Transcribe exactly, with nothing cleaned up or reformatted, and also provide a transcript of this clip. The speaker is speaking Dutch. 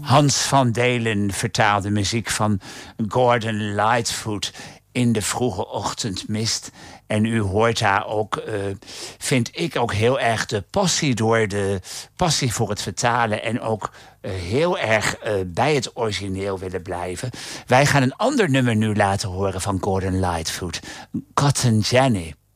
Hans van Delen vertaalde muziek van Gordon Lightfoot in de vroege ochtendmist. En u hoort daar ook, uh, vind ik ook heel erg de passie door de passie voor het vertalen en ook uh, heel erg uh, bij het origineel willen blijven. Wij gaan een ander nummer nu laten horen van Gordon Lightfoot, Cotton Jenny.